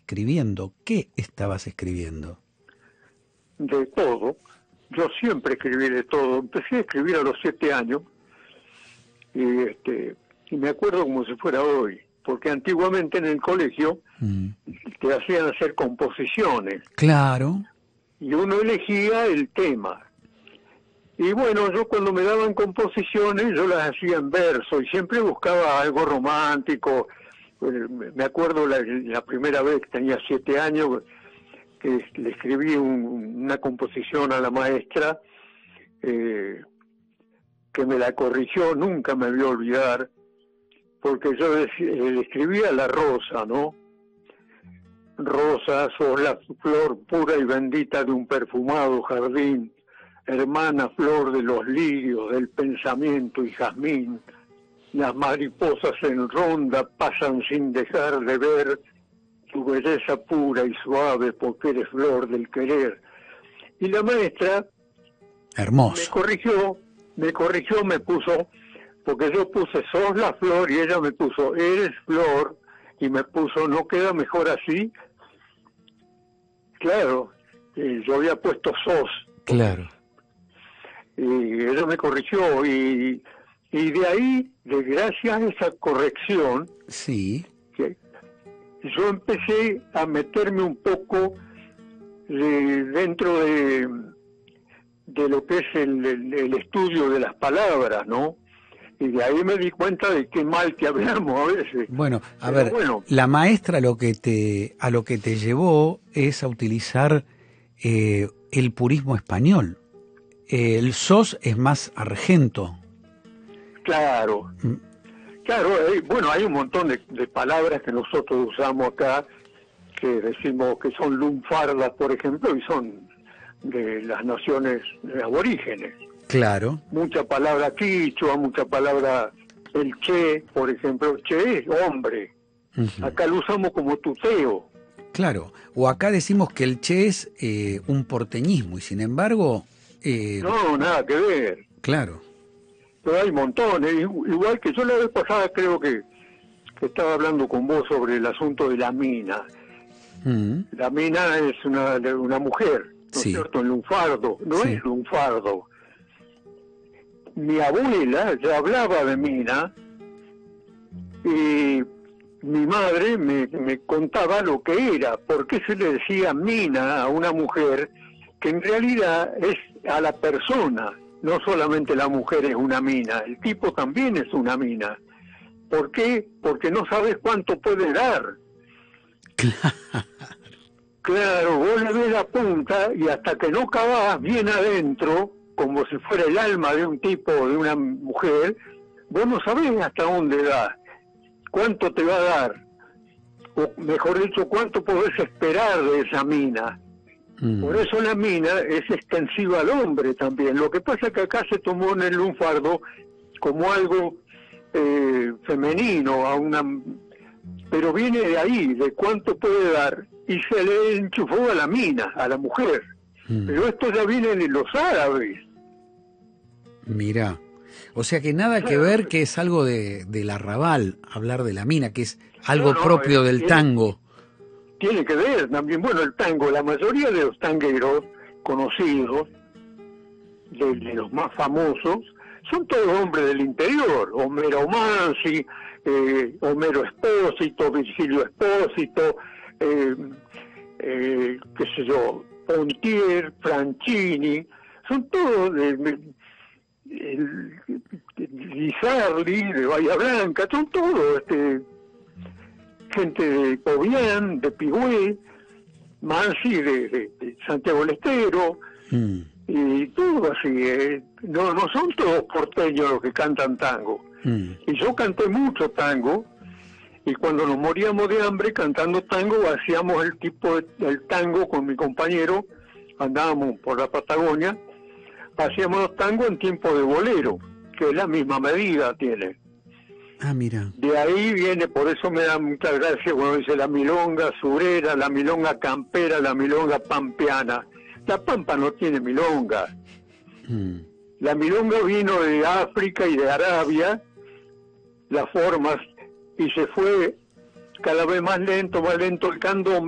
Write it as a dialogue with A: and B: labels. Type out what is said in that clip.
A: escribiendo. ¿Qué estabas escribiendo?
B: De todo. Yo siempre escribí de todo. Empecé a escribir a los 7 años y me acuerdo como si fuera hoy, porque antiguamente en el colegio te hacían hacer composiciones
A: Claro.
B: y uno elegía el tema. Y bueno, yo cuando me daban composiciones, yo las hacía en verso y siempre buscaba algo romántico. Me acuerdo la primera vez que tenía 7 años, que le escribí una composición a la maestra, que me la corrigió, nunca me voy a olvidar, porque yo le escribía la rosa, ¿no? Rosa, sos la flor pura y bendita de un perfumado jardín, hermana flor de los lirios, del pensamiento y jazmín. Las mariposas en ronda pasan sin dejar de ver tu belleza pura y suave, porque eres flor del querer. Y la maestra
A: Hermoso.
B: me corrigió, me puso, porque yo puse sos la flor y ella me puso eres flor, y me puso no queda mejor así. Claro, yo había puesto sos.
A: Claro.
B: Y ella me corrigió y de ahí, gracias a esa corrección,
A: Sí.
B: yo empecé a meterme un poco dentro de lo que es el estudio de las palabras, ¿no? Y de ahí me di cuenta de qué mal que hablamos a veces.
A: Bueno, a
B: Pero
A: ver,
B: bueno,
A: la maestra a lo que te llevó es a utilizar el purismo español. El sos es más argento.
B: claro, claro, bueno, hay un montón de palabras que nosotros usamos acá, que decimos que son lunfardas, por ejemplo, y son de las naciones aborígenes.
A: Claro.
B: Mucha palabra quichua, mucha palabra, el che, por ejemplo, che es hombre.
A: Uh-huh.
B: Acá lo usamos como tuteo.
A: Claro, o acá decimos que el che es un porteñismo y sin embargo...
B: No, nada que ver.
A: Claro.
B: Pero hay montones, igual que yo la vez pasada creo que estaba hablando con vos sobre el asunto de la mina. La mina es una mujer, ¿no es cierto? En lunfardo, no es lunfardo. Mi abuela ya hablaba de mina y mi madre me contaba lo que era, por qué se le decía mina a una mujer, que en realidad es a la persona, no solamente la mujer es una mina, el tipo también es una mina. ¿Por qué? Porque no sabes cuánto puede dar. Claro, vos le ves la punta y hasta que no cavás bien adentro, como si fuera el alma de un tipo o de una mujer, vos no sabés hasta dónde da, cuánto te va a dar, o mejor dicho, cuánto podés esperar de esa mina. Por eso la mina es extensiva al hombre también. Lo que pasa es que acá se tomó en el lunfardo como algo femenino, pero viene de ahí, de cuánto puede dar, y se le enchufó a la mina, a la mujer. Pero esto ya viene de los árabes.
A: Mirá, o sea que nada que ver, que es algo del arrabal, hablar de la mina, que es algo propio del tango.
B: Tiene que ver también, bueno, el tango, la mayoría de los tangueros conocidos, de los más famosos, son todos hombres del interior. Homero Mansi, Homero Espósito, Virgilio Espósito, qué sé yo, Pontier, Franchini, son todos Lizardi, de Bahía Blanca, son todos gente de Pobián, de Pigüé, Mansi de Santiago del Estero, y todo así, no son todos porteños los que cantan tango. Y yo canté mucho tango, y cuando nos moríamos de hambre cantando tango, hacíamos el tango con mi compañero, andábamos por la Patagonia, hacíamos los tangos en tiempo de bolero, que es la misma medida tiene.
A: Ah, mira.
B: De ahí viene, por eso me da mucha gracia cuando dice la milonga surera, la milonga campera, la milonga pampeana. La Pampa no tiene milonga. La milonga vino de África y de Arabia, las formas, y se fue cada vez más lento el candombe,